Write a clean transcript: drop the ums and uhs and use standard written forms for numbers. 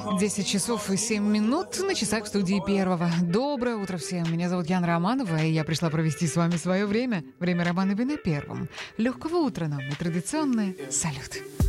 10 часов и 7 минут на часах в студии Первого. Доброе утро всем. Меня зовут Яна Романова, и я пришла провести с вами свое время. Время Романовой на Первом. Легкого утра нам и традиционное салют.